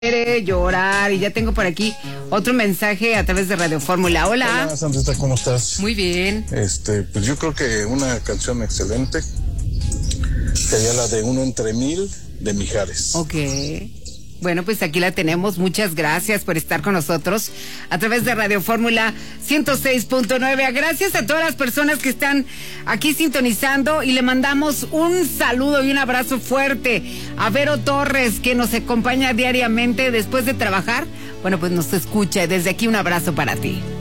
Quiere llorar y ya tengo por aquí otro mensaje a través de Radio Fórmula. Hola. Hola, Sandrita, ¿cómo estás? Muy bien. Pues yo creo que una canción excelente sería la de Uno entre Mil de Mijares. Ok. Bueno, pues aquí la tenemos. Muchas gracias por estar con nosotros a través de Radio Fórmula 106.9. Gracias a todas las personas que están aquí sintonizando y le mandamos un saludo y un abrazo fuerte a Vero Torres, que nos acompaña diariamente después de trabajar. Bueno, pues nos escucha. Desde aquí un abrazo para ti.